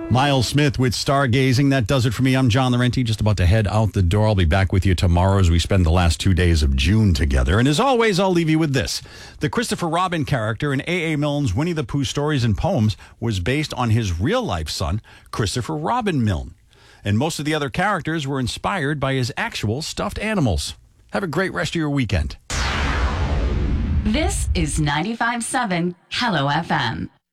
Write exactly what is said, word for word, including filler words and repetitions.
Miles Smith with Stargazing. That does it for me. I'm John Laurenti, just about to head out the door. I'll be back with you tomorrow as we spend the last two days of June together. And as always, I'll leave you with this. The Christopher Robin character in A A. Milne's Winnie the Pooh stories and poems was based on his real-life son, Christopher Robin Milne. And most of the other characters were inspired by his actual stuffed animals. Have a great rest of your weekend. This is ninety-five point seven Hello F M.